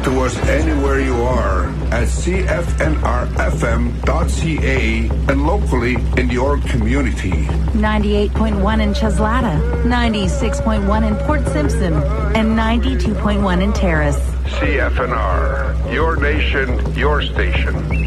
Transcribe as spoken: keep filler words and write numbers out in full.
to us anywhere you are at c f n r f m dot c a and locally in your community. ninety-eight point one in Cheslata, ninety-six point one in Port Simpson, and ninety-two point one in Terrace. C F N R, your nation, your station.